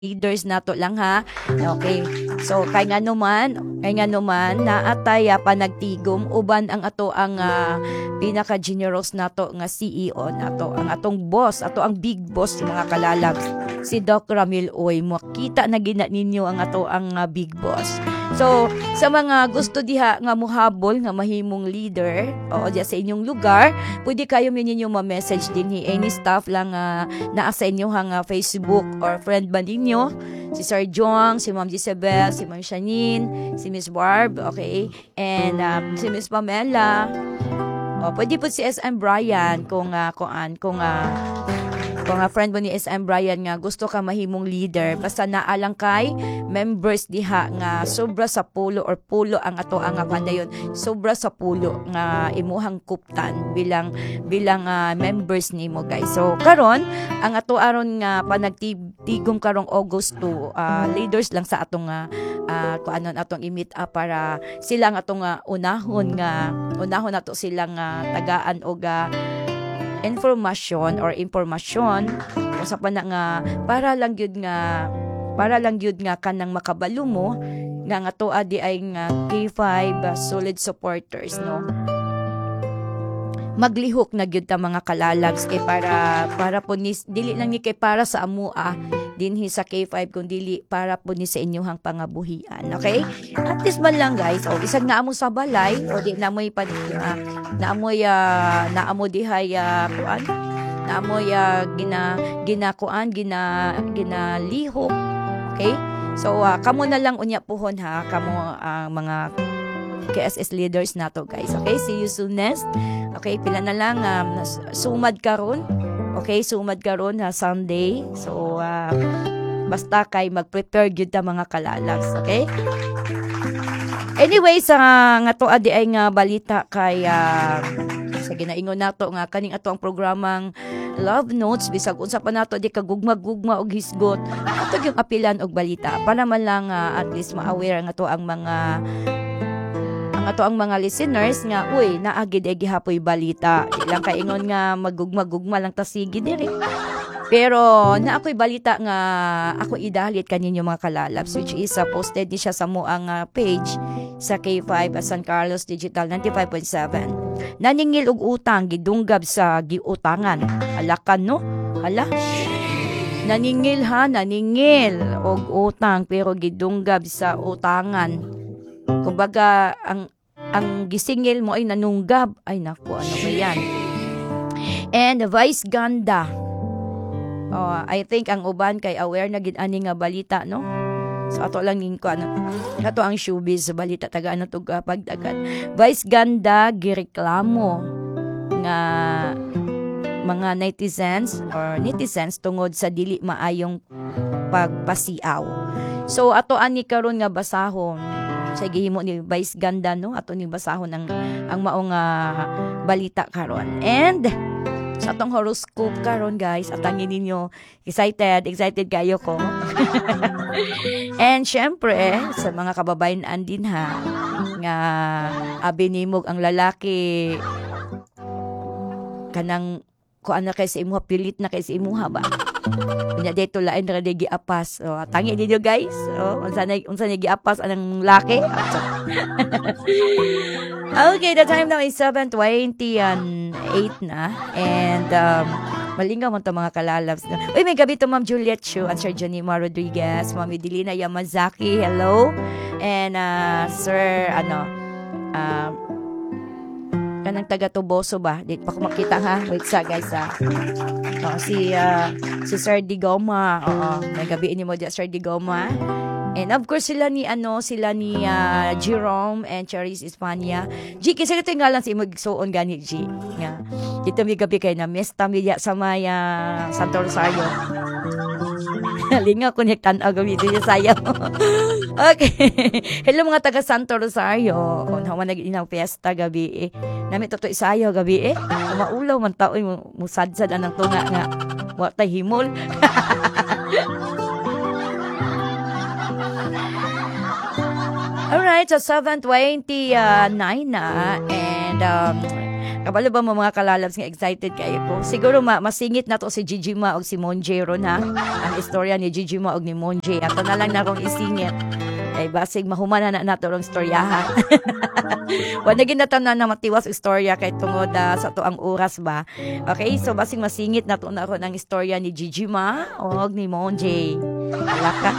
leaders nato lang ha. Okay. So kay nga naman naatay panagtigom uban ang ato ang pinaka generous nato nga CEO nato, ang atong boss, ato ang big boss mga kalalabs, si Doc Ramil Oy. Makita na gina ninyo ang ato ang big boss. So sa mga gusto diha nga muhabol nga mahimong leader o diya sa inyong lugar, pwede kayo ninyo ma-message din any staff lang naa sa inyo hang Facebook or friend ba ninyo, si Sir Jong, si Ma'am Gisabel, si Ma'am Shanine, si Miss Barb, okay, and si Miss Pamela. O pwede po si SM Brian kung friend mo ni SM Brian nga gusto ka mahimong leader, basta naalang kay members diha nga sobra sa pulo or pulo ang ato ang pandayon, sobra sa pulo nga imuhang kuptan bilang members nimo guys. So karon ang ato aron nga panagtigom karong August 2, leaders lang sa atong kuanon atong i-meet up para sila nga atong unahon nato silang tagaan og informasyon kung sa pana nga para lang gyud nga kanang makabalo mo nga ato adi ay nga K5 solid supporters no, maglihok na gyud ta mga kalalags kay para po ni dili lang ni kay para sa amua dinhi sa K5 kung dili para po ni sa inyong pangabuhian. Okay, at least man lang guys, isag na amo sa balay o di na mo'y naamoy dihay kuan, naamoy ginalihok. Okay, so kamo na lang unya pohon ha, kamo mga KSS leaders nato guys. Okay, see you soon next. Okay, pila na lang sumad karon. Okay, sumad karon Sunday. So basta kay mag-prepare gyud ta mga kalalags, okay? Anyway, nga to adi ay nga balita kay sa ginaingon nato nga kaning ato ang programang Love Notes, bisag unsa pa nato di kagugma-gugma og hisgot, ato gyud apilan og balita para man lang at least ma-aware nga to ang mga listeners nga uy naagid ay gihapoy balita, di lang kaingon nga magugma-gugma lang ta sige diri. Pero na ako'y balita nga ako idalit kaninyo mga kalalabs, which is posted ni siya sa moang page sa K5 San Carlos Digital 95.7. Naningil og utang gidunggab sa giutangan. Alakan no? Hala. Naningil og utang pero gidunggab sa utangan. Kumbaga ang gisingil mo ay nanunggab. Ay naku, ano ba yan? And Vice Ganda. I think ang uban kay aware na gid ani nga balita no. So ato lang ning ko ato ang showbiz sa balita taga ano tug pagdagan. Vice Ganda gireklamo nga mga netizens tungod sa dili maayong pagpasiaw. So ato ani karon nga basahon sa gihimo ni Vice Ganda no, ato ni basahon ang maong balita karon. And sa atong horoscope karon guys, atangin ninyo, excited kayo ko. And syempre, sa mga kababayan din ha, nga abinimog ang lalaki kanang kuan na kay sa imuha, pilit na kay sa imuha ba. Unya dito lain ra di giapas. So tangi ninyo guys. So unsa na giapas anang laki? Okay, the time now is 7:28 na. And malingaw man to mga kalalabs. Uy, may gabi to Ma'am Juliet Chu and Sir Jonima Rodriguez, Ma'am Delina Yamazaki, hello. And Sir kanang taga Tuboso ba? Di pa ko makita ha. Wait sa guys ha. Si Sir Digoma. May gabi ni mo diya Sir Digoma. And of course sila ni Jerome and Charis Espanya. G, kasi ito nga lang si magsuon gani G. Nga. Dito may gabi kayo na Miss Tamilya sa Maya Santo Rosario. Linga ko niya gawin niya sayo. Okay. Hello mga taga Santo Rosario. Kung naman nag-inang fiesta gabi Nami totoo isayo gabi maulaw man tao musadsad anang tunga nga. Wa tay himol. Alright, so 7:29 na. And Kabalo ba mo mga kalalabs nga excited kayo ko? Siguro masingit na to si Gigi Ma o si Monje ron ha. Ang istorya ni Gigi Ma o ni Monje. Ato na lang na akong isingit. Ay basig mahuman na nato rong istoryahan. Wa na ginatanan na matiwas istorya kay tungod sa to ang oras ba. Okay, so basig masingit na to na ako ng istorya ni Gigi Ma o ni Monje. Alaka.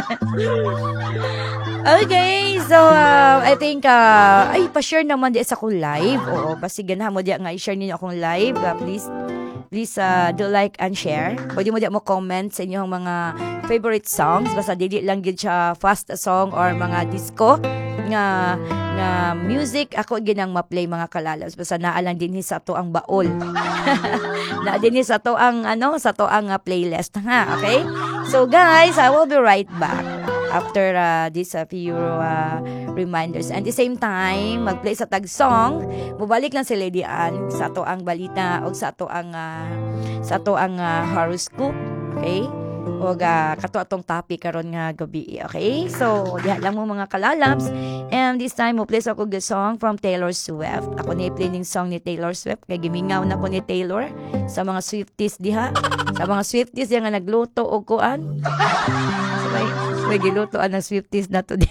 Okay, so I think ay pa-share naman di sa akong live. Oo, basig ganahan mo di nga i-share ninyo akong live. Please do like and share. Pwede mo di mo comment sa inyong mga favorite songs. Basta dili lang gid siya fast song or mga disco nga music ako ginang ma-play mga kalalabs. Basta naa lang din sa to ang baol. Na din sa to ang playlist ha. Okay? So guys, I will be right back after this few reminders. And the same time, mag-play sa tag song, mubalik lang si Lady Ann sa to ang balita o sa to ang horoscope. Okay? O kato atong topic karon nga gabi. Okay? So, diha lang mo mga kalalabs. And this time, mo play sa ako the song from Taylor Swift. Ako na i-play ning song ni Taylor Swift. Kaya gimingaw na ko ni Taylor sa mga Swifties diha. Sa mga Swifties yung nga nagluto o kuan. So, may gilutoan ng Swifties na to diha.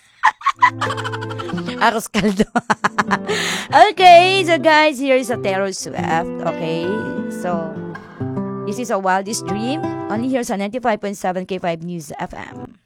Aros kaldo. Okay, so guys, here is a Taylor Swift. Okay, so this is a Wildest Dream. Only here sa 95.7 K5 News FM.